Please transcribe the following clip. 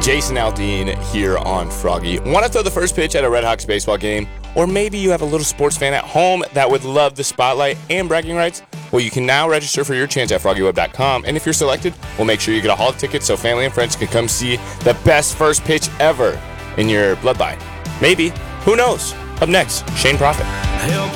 Jason Aldean here on Froggy. Want to throw the first pitch at a Red Hawks baseball game? Or maybe you have a little sports fan at home that would love the spotlight and bragging rights? Well, you can now register for your chance at FroggyWeb.com, and if you're selected, we'll make sure you get a hall ticket so family and friends can come see the best first pitch ever in your bloodline. Maybe. Who knows? Up next, Shane Prophet.